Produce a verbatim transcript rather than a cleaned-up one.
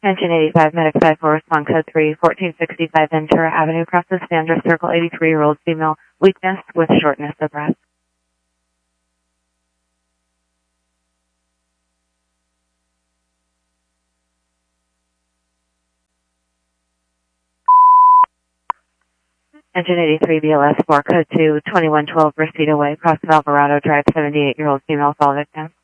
Engine eighty-five, Medic five four, respond code three, fourteen sixty-five Ventura Avenue, crosses Sandra Circle, eighty-three-year-old female, weakness with shortness of breath. Engine eighty-three, B L S four, code two, twenty-one twelve, Receipt away, cross of Alvarado Drive, seventy-eight-year-old female fall victim.